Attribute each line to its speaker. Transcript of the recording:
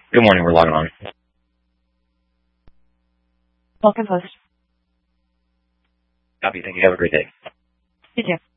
Speaker 1: Good morning. We're logging on.
Speaker 2: Welcome, host.
Speaker 1: Copy. Thank you. Have a great day.
Speaker 2: You too.